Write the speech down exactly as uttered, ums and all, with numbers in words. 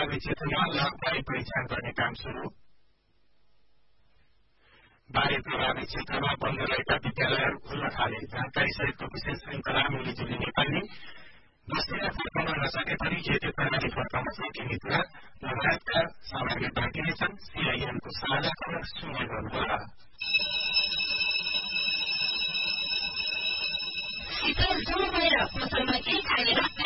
प्रभावित क्षेत्रमा लाभकारी पहिचान गर्ने काम सुरु। बाढी प्रभावित क्षेत्रमा बन्द रहेका विद्यालयहरू खुल्न थाले। जानकारी सहितको विशेष श्रृंखला मिलिजुली नेपाली। बस्तीमा फर्काउन नसके पनि जेते प्रणाली फर्काउन सकिने कुरा लगायतका सामग्री बाँकिनेछन्। सीआईएमको साझा खबर सुन्ने गर्नुहोला। शीतल जुन भएर पसलमा केही खाने